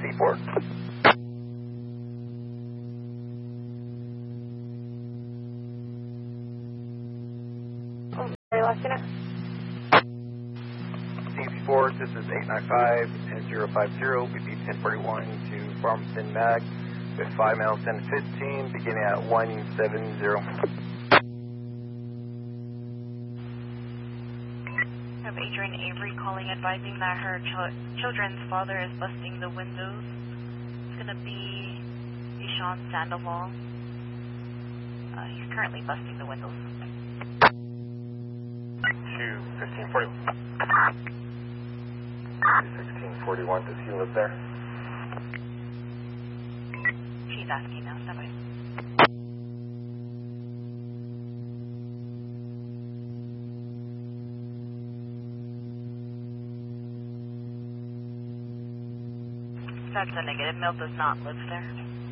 C4. C4, this is 895 and 050, BP 1041 to Farmington Mag with 5 miles 10 to 15, beginning at 170. I have Adrian Avery calling, advising that her children's father is busting the windows. It's going to be Ishan Sandoval. He's currently busting the windows. Q1541. 1641, does he live there? She's asking now, stand by. That's a negative. Mill does not live there.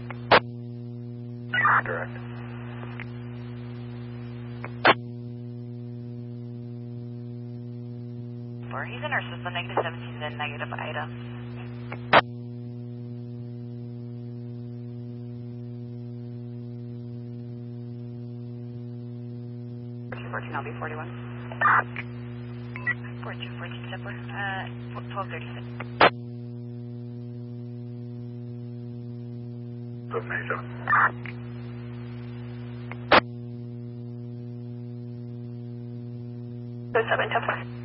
Correct. Or he's in our system, negative 17 and negative items. I'll be 41. 4214 Zipper, 1236. Good major. Good 7 Zipper.